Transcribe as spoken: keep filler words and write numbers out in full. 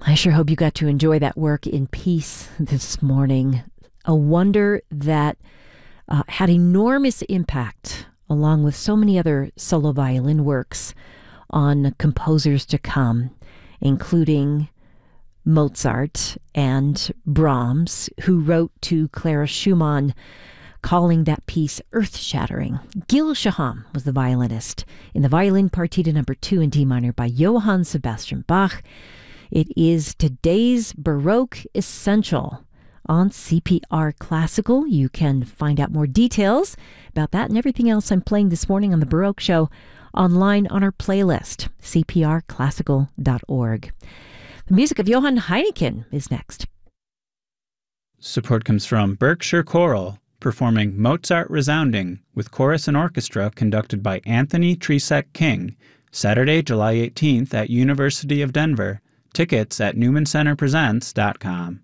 I sure hope you got to enjoy that work in peace this morning. A wonder that uh, had enormous impact, along with so many other solo violin works, on composers to come, including Mozart and Brahms, who wrote to Clara Schumann calling that piece earth-shattering. Gil Shaham was the violinist in the Violin Partita number two in D minor by Johann Sebastian Bach. It is today's Baroque Essential on C P R Classical. You can find out more details about that and everything else I'm playing this morning on the Baroque Show online on our playlist, c p r classical dot org. The music of Johann Heineken is next. Support comes from Berkshire Choral, performing Mozart Resounding with chorus and orchestra conducted by Anthony Tresek King, Saturday, July eighteenth at University of Denver. Tickets at newman center presents dot com.